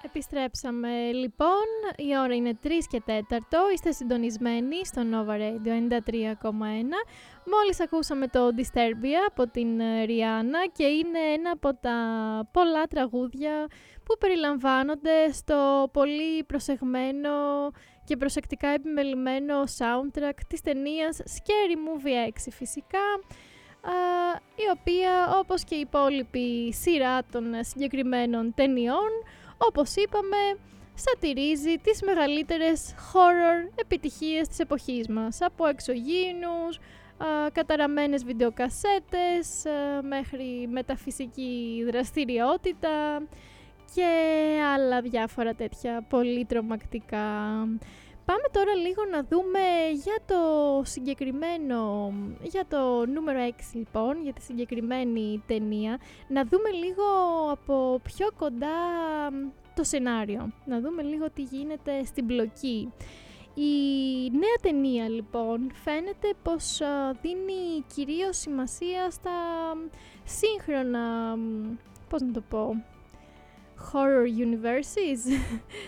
Επιστρέψαμε λοιπόν, η ώρα είναι 3 και 4, είστε συντονισμένοι στο Nova Radio 93,1. Μόλις ακούσαμε το Disturbia από την Rihanna και είναι ένα από τα πολλά τραγούδια που περιλαμβάνονται στο πολύ προσεγμένο και προσεκτικά επιμελημένο soundtrack της ταινίας Scary Movie 6 φυσικά, η οποία όπως και η υπόλοιπη σειρά των συγκεκριμένων ταινιών, όπως είπαμε, σατυρίζει τις μεγαλύτερες horror επιτυχίες της εποχής μας, από εξωγήινους, καταραμένες βιντεοκασέτες, μέχρι μεταφυσική δραστηριότητα και άλλα διάφορα τέτοια πολύ τρομακτικά. Πάμε τώρα λίγο να δούμε για το συγκεκριμένο, για το νούμερο 6 λοιπόν, για τη συγκεκριμένη ταινία, να δούμε λίγο από πιο κοντά το σενάριο, να δούμε λίγο τι γίνεται στην πλοκή. Η νέα ταινία λοιπόν φαίνεται πως δίνει κυρίως σημασία στα σύγχρονα, πώς να το πω, horror universes,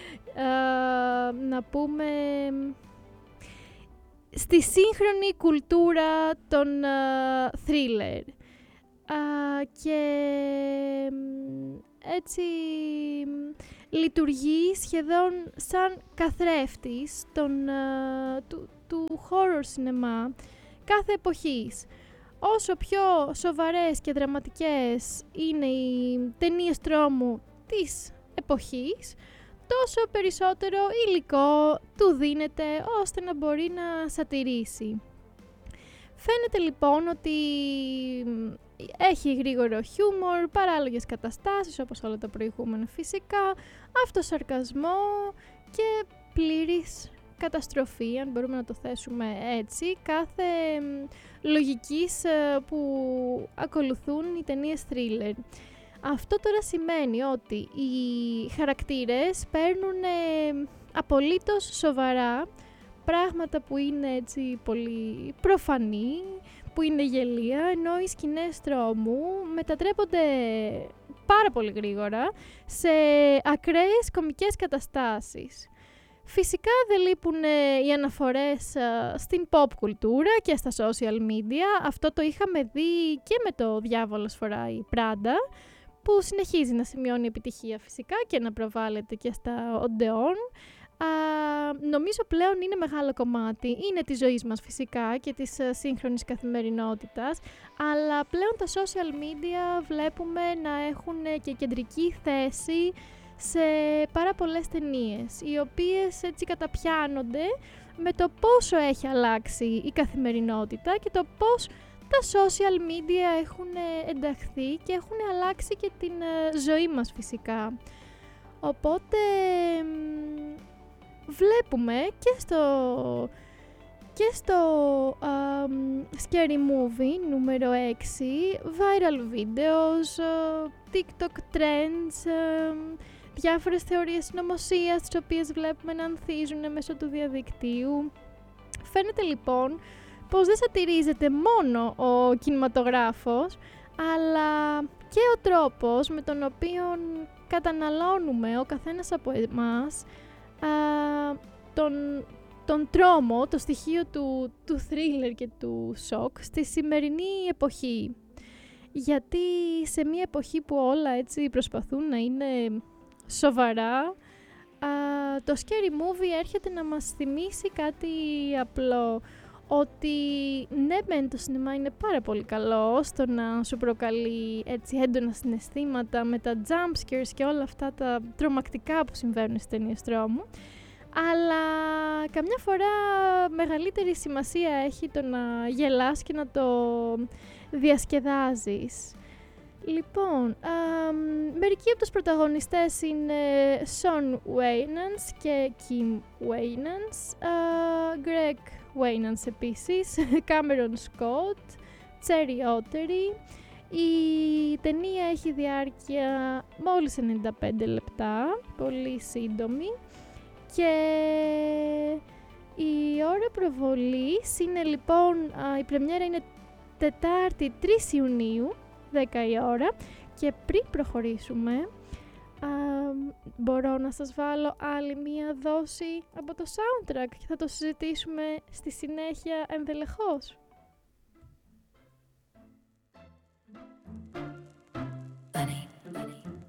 να πούμε στη σύγχρονη κουλτούρα των thriller, και έτσι λειτουργεί σχεδόν σαν καθρέφτης του horror σινεμά κάθε εποχής. Όσο πιο σοβαρές και δραματικές είναι οι ταινίες τρόμου της εποχής, τόσο περισσότερο υλικό του δίνεται ώστε να μπορεί να σατυρίσει. Φαίνεται λοιπόν ότι έχει γρήγορο χιούμορ, παράλογες καταστάσεις όπως όλα τα προηγούμενα φυσικά, αυτοσαρκασμό και πλήρης καταστροφή, αν μπορούμε να το θέσουμε έτσι, κάθε λογικής που ακολουθούν οι ταινίες thriller. Αυτό τώρα σημαίνει ότι οι χαρακτήρες παίρνουν απολύτως σοβαρά πράγματα που είναι έτσι πολύ προφανή, που είναι γελία, ενώ οι σκηνές τρόμου μετατρέπονται πάρα πολύ γρήγορα σε ακραίες κωμικές καταστάσεις. Φυσικά δεν λείπουν οι αναφορές στην pop κουλτούρα και στα social media. Αυτό το είχαμε δει και με το Διάβολος φοράει Πράντα, που συνεχίζει να σημειώνει επιτυχία φυσικά και να προβάλλεται και στα Οντεόν. Νομίζω πλέον είναι μεγάλο κομμάτι, είναι της ζωής μας φυσικά και της σύγχρονης καθημερινότητας, αλλά πλέον τα social media βλέπουμε να έχουν και κεντρική θέση σε πάρα πολλές ταινίες, οι οποίες έτσι καταπιάνονται με το πόσο έχει αλλάξει η καθημερινότητα και το πώς τα social media έχουν ενταχθεί και έχουν αλλάξει και την ζωή μας φυσικά. Οπότε βλέπουμε και στο Scary Movie νούμερο 6 viral videos, TikTok trends, διάφορες θεωρίες συνωμοσίας τις οποίες βλέπουμε να ανθίζουν μέσω του διαδικτύου. Φαίνεται λοιπόν πως δεν σατυρίζεται μόνο ο κινηματογράφος, αλλά και ο τρόπος με τον οποίο καταναλώνουμε ο καθένας από εμάς τον τρόμο, το στοιχείο του thriller και του σοκ στη σημερινή εποχή. Γιατί σε μια εποχή που όλα έτσι προσπαθούν να είναι σοβαρά, το Scary Movie έρχεται να μας θυμίσει κάτι απλό, ότι ναι μεν το σινεμά είναι πάρα πολύ καλό στο να σου προκαλεί έτσι έντονα συναισθήματα με τα jump scares και όλα αυτά τα τρομακτικά που συμβαίνουν στις ταινίες τρόμου, αλλά καμιά φορά μεγαλύτερη σημασία έχει το να γελάς και να το διασκεδάζεις. Λοιπόν, μερικοί από τους πρωταγωνιστές είναι Sean Wainans και Kim Wainans, Greg Wainans επίσης, Cameron Scott, Cherry Ottery. Η ταινία έχει διάρκεια μόλις 95 λεπτά, πολύ σύντομη, και η ώρα προβολής είναι λοιπόν, η πρεμιέρα είναι Τετάρτη 3 Ιουνίου, 10 η ώρα, και πριν προχωρήσουμε μπορώ να σας βάλω άλλη μία δόση από το soundtrack και θα το συζητήσουμε στη συνέχεια ενδελεχώς.